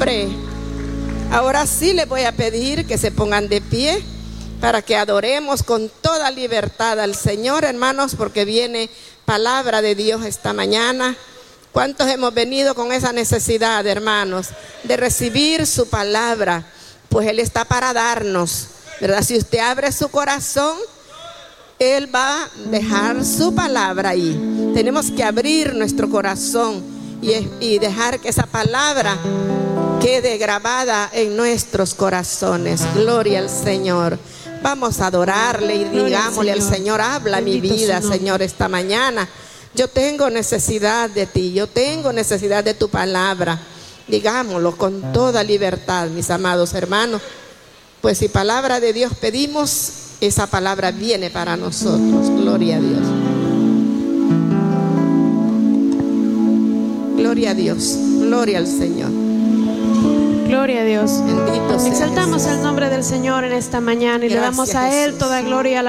nombre. Ahora sí les voy a pedir que se pongan de pie para que adoremos con toda libertad al Señor, hermanos, porque viene palabra de Dios esta mañana. ¿Cuántos hemos venido con esa necesidad, hermanos, de recibir su palabra? Pues Él está para darnos, ¿verdad? Si usted abre su corazón, Él va a dejar su palabra ahí. Tenemos que abrir nuestro corazón y dejar que esa palabra quede grabada en nuestros corazones. Gloria al Señor. Vamos a adorarle y digámosle al Señor, habla mi vida, Señor, esta mañana. Yo tengo necesidad de ti, yo tengo necesidad de tu palabra. Digámoslo con toda libertad, mis amados hermanos. Pues si palabra de Dios pedimos, esa palabra viene para nosotros. Gloria a Dios. Gloria a Dios. Gloria al Señor. Gloria a Dios. Bendito sea Exaltamos Jesús. el nombre del Señor en esta mañana y le damos a Él toda gloria y alabanza.